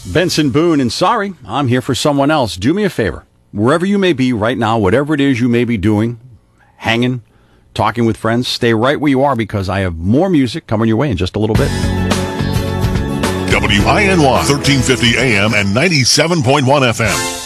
Benson Boone, and sorry, I'm here for someone else. Do me a favor. Wherever you may be right now, whatever it is you may be doing, hanging, talking with friends, stay right where you are because I have more music coming your way in just a little bit. WINY 1350 AM and 97.1 FM.